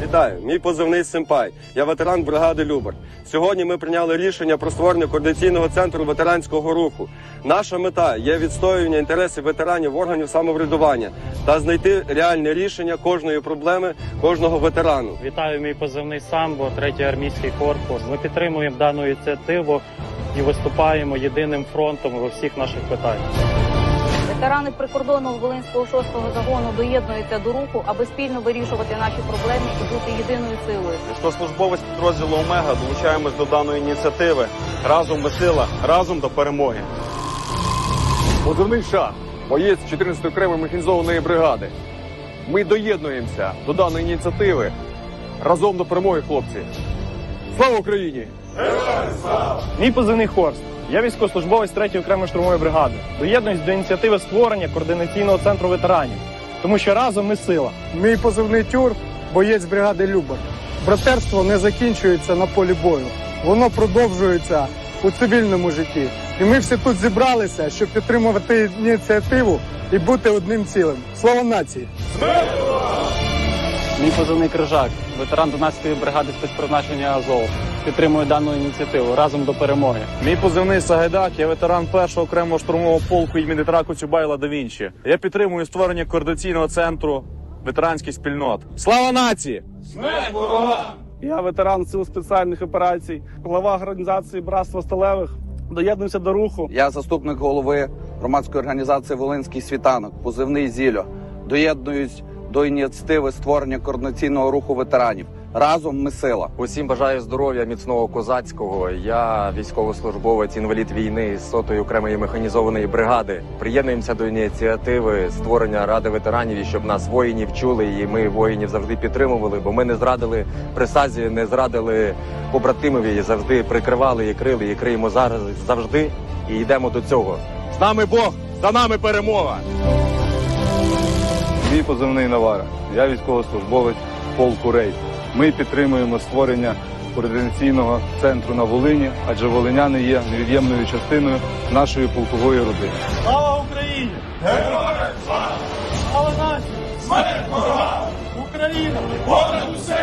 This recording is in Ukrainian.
Вітаю, мій позивний Симпай. Я ветеран бригади Любар. Сьогодні ми прийняли рішення про створення координаційного центру ветеранського руху. Наша мета є відстоювання інтересів ветеранів органів самоврядування та знайти реальне рішення кожної проблеми кожного ветерану. Вітаю, мій позивний Самбо, 3-й армійський корпус. Ми підтримуємо дану ініціативу і виступаємо єдиним фронтом у всіх наших питаннях. Ветерани прикордонного Волинського 6-го загону доєднуються до руху, аби спільно вирішувати наші проблеми і бути єдиною силою. Військовослужбовець підрозділу «Омега» долучаємось до даної ініціативи. Разом ми сила, разом до перемоги. Позивний Шах, боєць 14-ї окремої механізованої бригади. Ми доєднуємося до даної ініціативи. Разом до перемоги, хлопці. Слава Україні! Героям слава! Мій позивний Хорст. Я військовослужбовець 3-ї окремої штурмової бригади. Доєднуюсь до ініціативи створення координаційного центру ветеранів. Тому що разом ми сила. Мій позивний Тюр, боєць бригади Любар. Братерство не закінчується на полі бою. Воно продовжується у цивільному житті. І ми всі тут зібралися, щоб підтримувати ініціативу і бути одним цілим. Слава нації! Мій позивний Крижак, ветеран 12-ї бригади спецпризначення Азов. Підтримую дану ініціативу разом до перемоги. Мій позивний Сагайдак, я ветеран 1-го окремого штурмового полку імені Дмитра Коцюбайла да Вінчі. Я підтримую створення координаційного центру ветеранських спільнот. Слава нації! Смерть ворогам! Я ветеран Сил спеціальних операцій, глава організації Братства Сталевих. Доєднуюся до руху. Я заступник голови громадської організації «Волинський світанок», позивний Зільо. Доєднуюсь до ініціативи створення координаційного руху ветеранів. Разом ми сила. Усім бажаю здоров'я, міцного козацького. Я військовослужбовець, інвалід війни з 100-ї окремої механізованої бригади. Приєднуємося до ініціативи створення Ради ветеранів, і щоб нас воїнів чули, і ми воїнів завжди підтримували, бо ми не зрадили присязі, не зрадили побратимові, завжди прикривали і крили, і криємо зараз завжди, і йдемо до цього. З нами Бог, за нами перемога! Мій позивний Навара. Я військовослужбовець полку Рейд. Ми підтримуємо створення координаційного центру на Волині, адже волиняни є невід'ємною частиною нашої полкової родини. Слава Україні! Героям слава! Слава нації! Смерть ворогам! Україна! Понад усе!